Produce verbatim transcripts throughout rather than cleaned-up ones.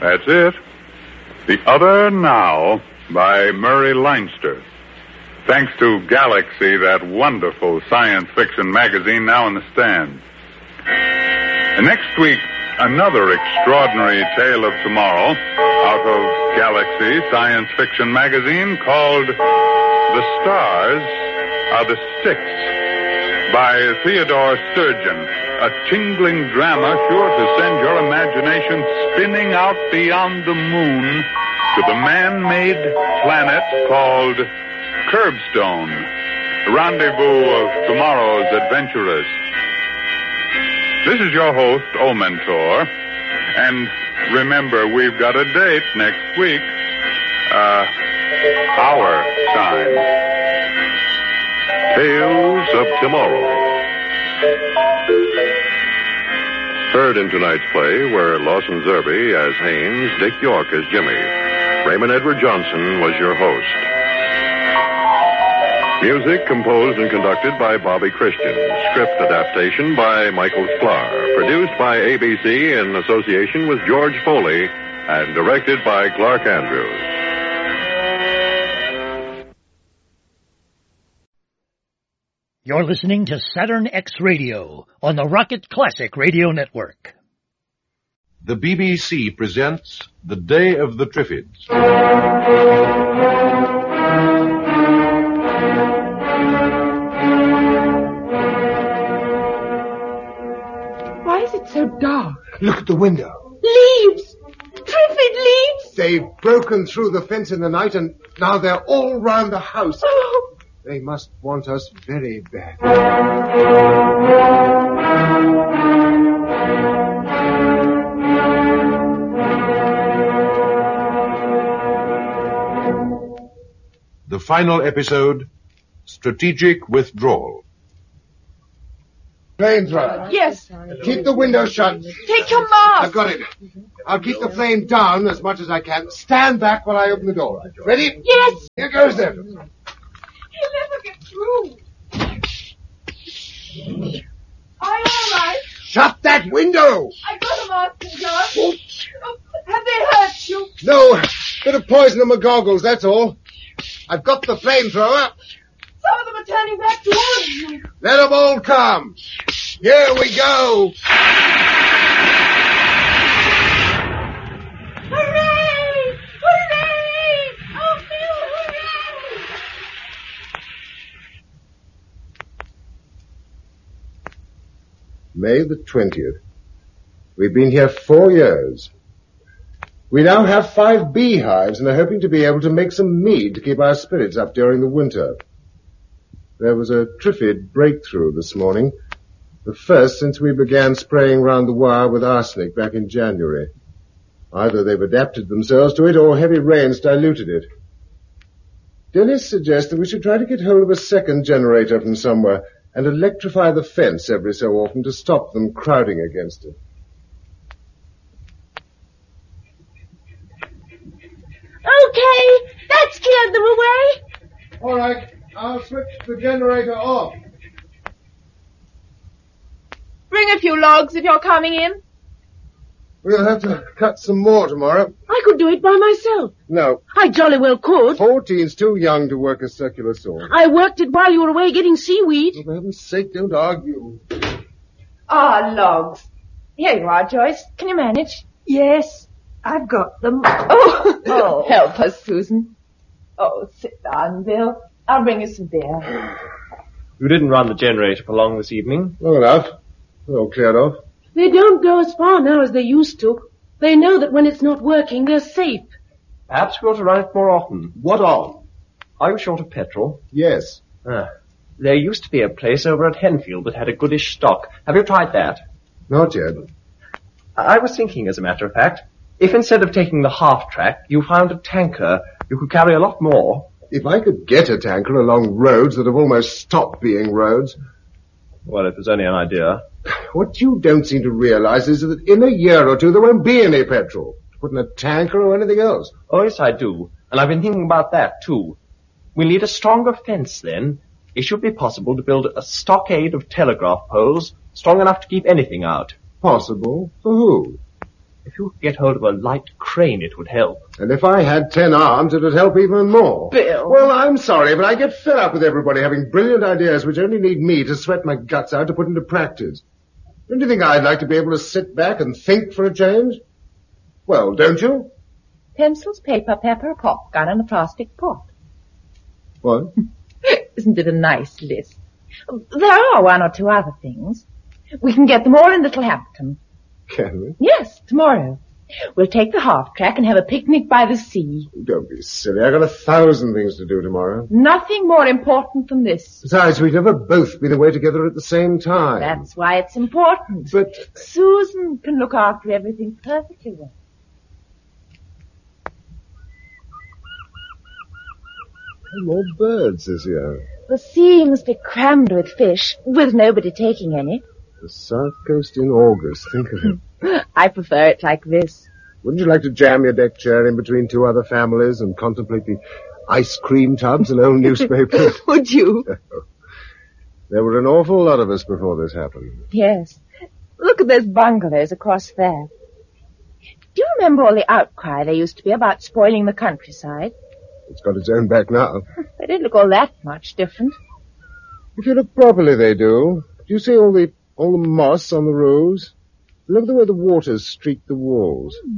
That's it. The Other Now by Murray Leinster. Thanks to Galaxy, that wonderful science fiction magazine now in the stand. And next week, another extraordinary tale of tomorrow out of Galaxy Science Fiction magazine called The Stars Are the Sticks by Theodore Sturgeon. A tingling drama sure to send your imagination spinning out beyond the moon to the man-made planet called Curbstone, the rendezvous of tomorrow's adventurers. This is your host, O Mentor, and remember, we've got a date next week, uh, our time. Tales of Tomorrow. Heard in tonight's play were Lawson Zerbe as Haynes, Dick York as Jimmy. Raymond Edward Johnson was your host. Music composed and conducted by Bobby Christian. Script adaptation by Michael Sklar. Produced by A B C in association with George Foley and directed by Clark Andrews. You're listening to Saturn X Radio on the Rocket Classic Radio Network. The B B C presents The Day of the Triffids. Why is it so dark? Look at the window. Leaves! Triffid leaves! They've broken through the fence in the night and now they're all round the house. Oh. They must want us very bad. The final episode, Strategic Withdrawal. Flamethrower. Yes. Keep the window shut. Take your mask. I've got it. I'll keep the flame down as much as I can. Stand back while I open the door. Ready? Yes. Here goes then. He'll never get through. Are you all right? Shut that window! I got a mask, John. Oh, have they hurt you? No, bit of poison in my goggles, that's all. I've got the flamethrower. Some of them are turning back towards you. Let them all come. Here we go. Hooray! Hooray! Oh, Phil, hooray! May the twentieth. We've been here four years. We now have five beehives and are hoping to be able to make some mead to keep our spirits up during the winter. There was a Triffid breakthrough this morning, the first since we began spraying round the wire with arsenic back in January. Either they've adapted themselves to it or heavy rains diluted it. Dennis suggests that we should try to get hold of a second generator from somewhere and electrify the fence every so often to stop them crowding against it. Okay, that's cleared them away. All right, I'll switch the generator off. Bring a few logs if you're coming in. We'll have to cut some more tomorrow. I could do it by myself. No, I jolly well could. fourteen's too young to work a circular saw. I worked it while you were away getting seaweed. For heaven's sake, don't argue. Ah, logs. Here you are, Joyce. Can you manage? Yes, I've got them. Oh, oh. Help us, Susan. Oh, sit down, Bill. I'll bring you some beer. You didn't run the generator for long this evening. Long enough. They're all cleared off. They don't go as far now as they used to. They know that when it's not working, they're safe. Perhaps we ought to run it more often. What on? Are you short of petrol? Yes. Ah. There used to be a place over at Henfield that had a goodish stock. Have you tried that? Not yet. I was thinking, as a matter of fact, if instead of taking the half-track, you found a tanker, you could carry a lot more. If I could get a tanker along roads that have almost stopped being roads... Well, it was only an idea. What you don't seem to realize is that in a year or two there won't be any petrol to put in a tanker or anything else. Oh, yes, I do. And I've been thinking about that, too. We'll need a stronger fence, then. It should be possible to build a stockade of telegraph poles strong enough to keep anything out. Possible? For who? If you could get hold of a light crane, it would help. And if I had ten arms, it would help even more. Bill. Well, I'm sorry, but I get fed up with everybody having brilliant ideas which only need me to sweat my guts out to put into practice. Don't you think I'd like to be able to sit back and think for a change? Well, don't you? Pencils, paper, pepper, a popgun, and a plastic pot. What? Isn't it a nice list? There are one or two other things. We can get them all in Littlehampton. Can we? Yes, tomorrow. We'll take the half-track and have a picnic by the sea. Don't be silly. I've got a thousand things to do tomorrow. Nothing more important than this. Besides, we've never both been away together at the same time. That's why it's important. But Susan can look after everything perfectly well. more birds this year. The sea must be crammed with fish, with nobody taking any. The South Coast in August, think of it. I prefer it like this. Wouldn't you like to jam your deck chair in between two other families and contemplate the ice cream tubs and old newspapers? Would you? There were an awful lot of us before this happened. Yes. Look at those bungalows across there. Do you remember all the outcry there used to be about spoiling the countryside? It's got its own back now. They didn't look all that much different. If you look properly, they do. Do you see all the all the moss on the roofs? Look at the way the waters streak the walls. Hmm.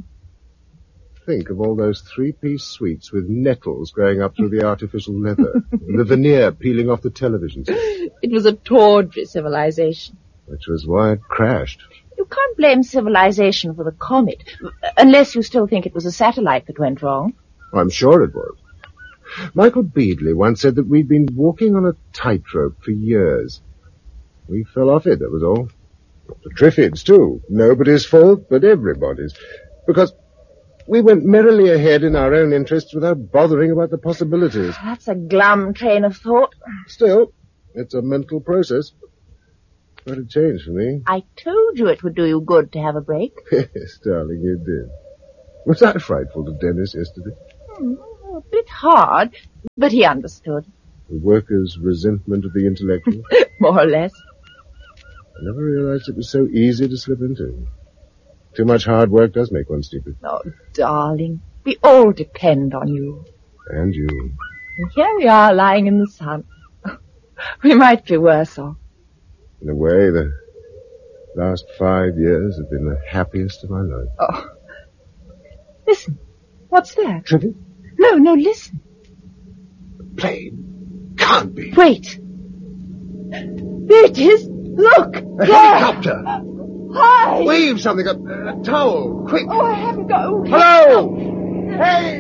Think of all those three-piece suites with nettles growing up through the artificial leather, and the veneer peeling off the television set. It was a tawdry civilization. Which was why it crashed. You can't blame civilization for the comet, unless you still think it was a satellite that went wrong. I'm sure it was. Michael Beadley once said that we'd been walking on a tightrope for years. We fell off it, that was all. The Triffids, too. Nobody's fault, but everybody's. Because we went merrily ahead in our own interests without bothering about the possibilities. That's a glum train of thought. Still, it's a mental process. Quite a change for me. I told you it would do you good to have a break. Yes, darling, you did. Was I frightful to Dennis yesterday? Hmm, a bit hard, but he understood. The worker's resentment of the intellectual? More or less. I never realized it was so easy to slip into. Too much hard work does make one stupid. Oh, darling, we all depend on you. And you. And here we are lying in the sun. We might be worse off. In a way, the last five years have been the happiest of my life. Oh. Listen. What's that? Triffitt? No, no, listen. The plane can't be. Wait. There it is. Look. A there. helicopter. Hi. Wave something, a, a towel, quick. Oh, I haven't got... Oh, hello. Hey.